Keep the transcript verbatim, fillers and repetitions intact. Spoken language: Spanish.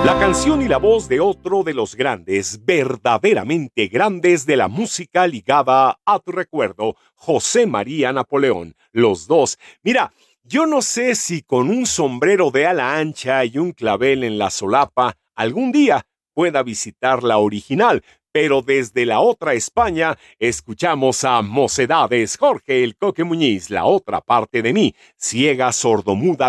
La canción y la voz de otro de los grandes, verdaderamente grandes de la música ligada a tu recuerdo, José María Napoleón. Los dos. Mira, yo no sé si con un sombrero de ala ancha y un clavel en la solapa algún día pueda visitar la original, pero desde la otra España escuchamos a Mocedades, Jorge el Coque Muñiz, la otra parte de mí, ciega sordomuda